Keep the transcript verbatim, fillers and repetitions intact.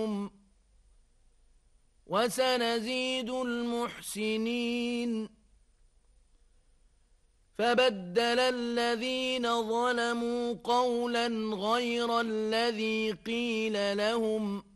وسنزيد المحسنين فبدل الذين ظلموا قولا غير الذي قيل لهم